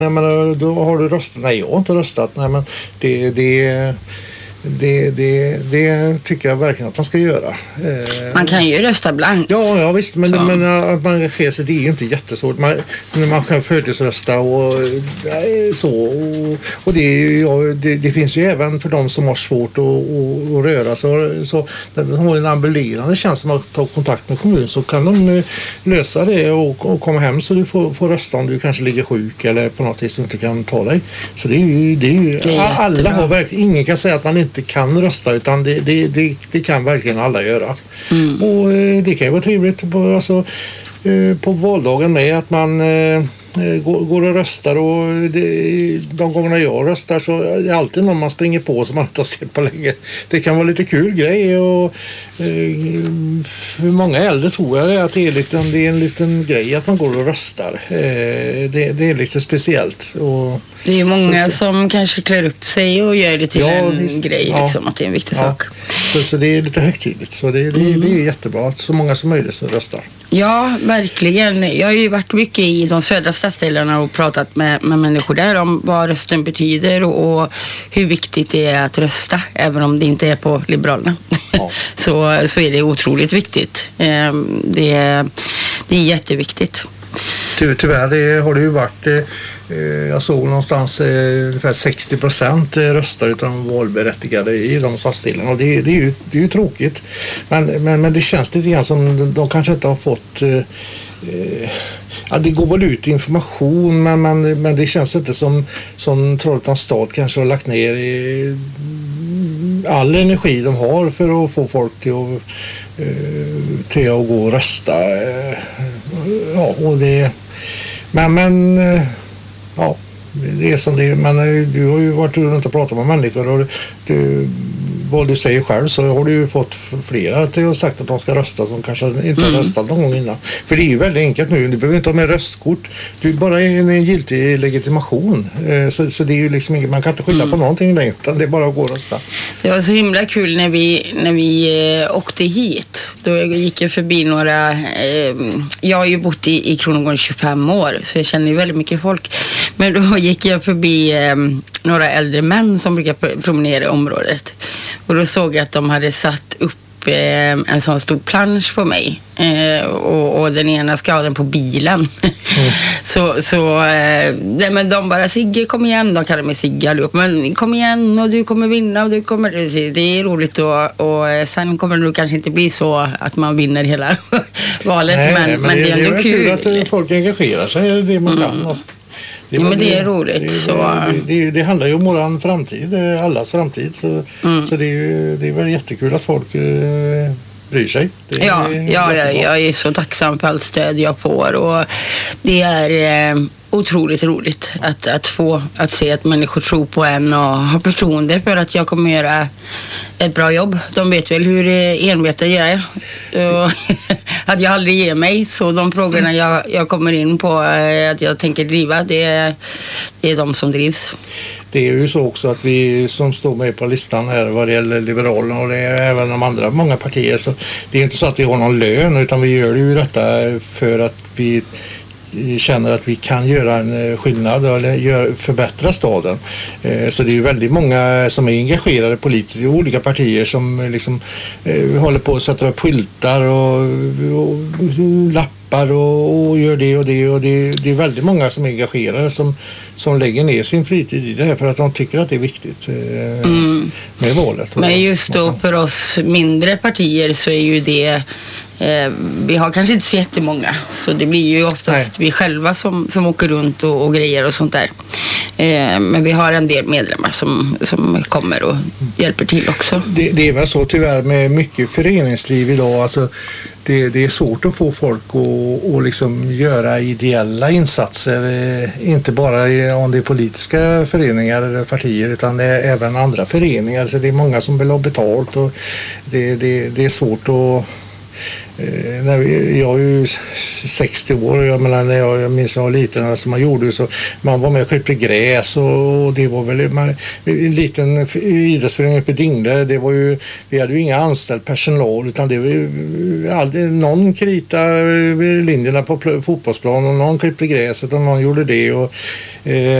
Jag menar, då har du röstat. Nej, jag har inte röstat. Nej, men det tycker jag verkligen att man ska göra. Man kan ju rösta blankt. Ja visst, men att man engagerar sig, det är ju inte jättesvårt. När man kan födelserösta och så. Och det finns ju även för de som har svårt att röra sig. Så när de har en ambulerande tjänst som att ta kontakt med kommunen, så kan de lösa det och komma hem så du får rösta om du kanske ligger sjuk eller på något vis inte kan ta dig. Så det är ju alla har verkligen, ingen kan säga att man inte kan rösta, utan det kan verkligen alla göra. Och det kan ju vara trevligt på valdagen med att man går och röstar, och de gångerna jag röstar så är det alltid någon man springer på som man inte har sett på länge. Det kan vara lite kul grej, och för många äldre tror jag att det är en liten grej att man går och röstar. Det är lite speciellt. Och det är ju många som kanske klär upp sig och gör det till en grej, liksom, att det är en viktig sak. Så det är lite högtidligt. Så det är jättebra att så många som möjligt som röstar. Ja, verkligen. Jag har ju varit mycket i de södra stadsdelarna och pratat med människor där om vad rösten betyder och hur viktigt det är att rösta, även om det inte är på Liberalerna. Ja. så är det otroligt viktigt. Det är jätteviktigt. Tyvärr har det ju varit, jag såg någonstans ungefär 60% röstar utan de valberättigade i de stadsdelarna, och det är ju tråkigt. Men det känns lite grann som de kanske inte har fått, det går väl ut information, men det känns inte som Trollhättans stad kanske har lagt ner all energi de har för att få folk till att gå och rösta. Ja, och det det är som det är. Men du har ju varit runt och pratat med människor, och vad du säger själv, så har du ju fått flera till att sagt att de ska rösta som kanske inte har röstat någon gång innan. För det är ju väldigt enkelt nu. Du behöver inte ha med röstkort. Du är bara en giltig legitimation. Så det är ju liksom inget, man kan inte skylla på någonting längre, utan det är bara att gå och rösta. Det var så himla kul när vi åkte hit. Då gick jag förbi några, jag har ju bott i Kronogården 25 år, så jag känner ju väldigt mycket folk. Men då gick jag förbi några äldre män som brukar promenera i området. Och då såg jag att de hade satt upp en sån stor plansch på mig. Och den ena skadan på bilen. Nej, men de bara, Sigge, kom igen. De kallar mig Sigge allihop. Men kom igen, och du kommer vinna. Och du kommer, det är roligt då. Och sen kommer det nog kanske inte bli så att man vinner hela valet. Nej, men det är ändå kul att folk engagerar sig. Är det man kan. Men det är roligt. Det handlar ju om våran framtid, allas framtid. Så det är väl jättekul att folk bryr sig. Jag är så tacksam för allt stöd jag får, och det är otroligt roligt att se att människor tror på en och har förtroende för att jag kommer göra ett bra jobb. De vet väl hur envetad jag är. Att jag aldrig ger mig. Så de frågorna jag kommer in på att jag tänker driva, det är de som drivs. Det är ju så också att vi som står med på listan här vad det gäller Liberalerna, och det är även de andra många partier, så det är inte så att vi har någon lön, utan vi gör ju detta för att vi känner att vi kan göra en skillnad eller förbättra staden. Så det är ju väldigt många som är engagerade politiskt i olika partier som liksom håller på att sätta upp skyltar och lappar och gör det och det, och det är väldigt många som är engagerade som lägger ner sin fritid i det här för att de tycker att det är viktigt med valet. Men just då för oss mindre partier så är ju det, vi har kanske inte så jättemånga, så det blir ju oftast vi själva som åker runt och grejer och sånt där. Men vi har en del medlemmar som kommer och hjälper till också. Det är väl så tyvärr med mycket föreningsliv idag. Alltså, det är svårt att få folk att liksom göra ideella insatser, inte bara om det är politiska föreningar eller partier, utan det är även andra föreningar. Så det är många som vill ha betalt, och det är svårt att... Jag är ju 60 år, jag menar, när jag minns jag var liten, som man gjorde, så man var med och klippte gräs, och det var väl en liten idrottsförening uppe i Dingle. Det var ju, vi hade ju inga anställd personal, utan det var ju aldrig, någon krita linjerna på fotbollsplan, och någon klippte gräset och någon gjorde det, och